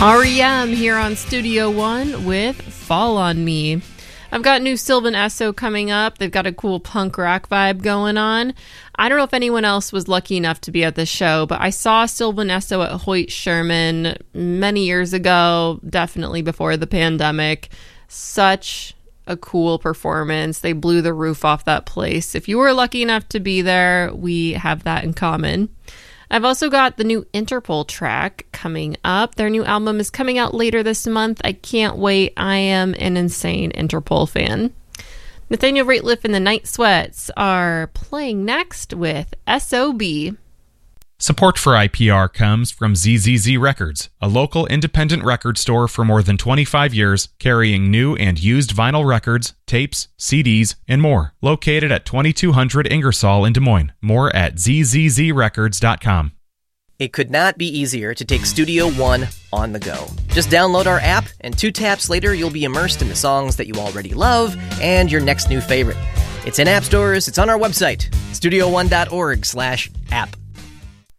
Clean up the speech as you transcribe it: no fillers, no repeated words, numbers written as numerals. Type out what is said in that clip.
REM here on Studio One with Fall on Me. I've got new Sylvan Esso coming up. They've got a cool punk rock vibe going on. I don't know if anyone else was lucky enough to be at the show, but I saw Sylvan Esso at Hoyt Sherman many years ago, definitely before the pandemic. Such a cool performance. They blew the roof off that place. If you were lucky enough to be there, we have that in common. I've also got the new Interpol track coming up. Their new album is coming out later this month. I can't wait. I am an insane Interpol fan. Nathaniel Rateliff and the Night Sweats are playing next with SOB. Support for IPR comes from ZZZ Records, a local independent record store for more than 25 years, carrying new and used vinyl records, tapes, CDs, and more. Located at 2200 Ingersoll in Des Moines. More at zzzrecords.com. It could not be easier to take Studio One on the go. Just download our app, and 2 taps later, you'll be immersed in the songs that you already love and your next new favorite. It's in app stores, it's on our website, studio1.org/app.